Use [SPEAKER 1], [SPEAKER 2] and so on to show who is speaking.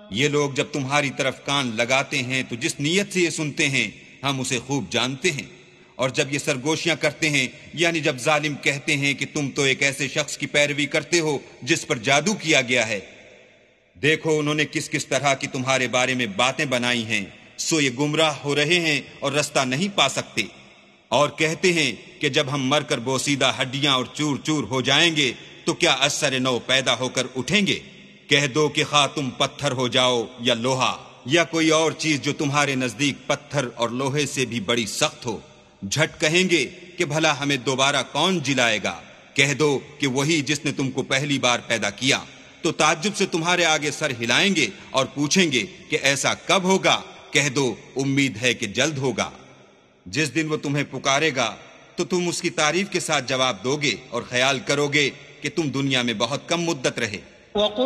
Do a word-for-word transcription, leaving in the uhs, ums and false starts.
[SPEAKER 1] ये लोग जब तुम्हारी तरफ कान लगाते हैं तो जिस नीयत से ये सुनते हैं हम उसे खूब जानते हैं, और जब ये सरगोशियां करते हैं यानी जब जालिम कहते हैं कि तुम तो एक ऐसे शख्स की पैरवी करते हो जिस पर जादू किया गया है, देखो उन्होंने किस किस तरह की तुम्हारे बारे में बातें बनाई हैं, सो ये गुमराह हो रहे हैं और रास्ता नहीं पा सकते। और कहते हैं कि जब हम मरकर बोसीदा हड्डियां और चूर चूर हो जाएंगे तो क्या असर नौ पैदा होकर उठेंगे। कह दो कि खा तुम पत्थर हो जाओ या लोहा या कोई और चीज जो तुम्हारे नजदीक पत्थर और लोहे से भी बड़ी सख्त हो। झट कहेंगे कि भला हमें दोबारा कौन जिलाएगा। कह दो कि वही जिसने तुमको पहली बार पैदा किया। तो ताज्जुब से तुम्हारे आगे सर हिलाएंगे और पूछेंगे कि ऐसा कब होगा। कह दो उम्मीद है कि जल्द होगा। जिस दिन वो तुम्हें पुकारेगा तो तुम उसकी तारीफ के साथ जवाब दोगे और ख्याल करोगे कि तुम दुनिया में बहुत कम मुद्दत रहे।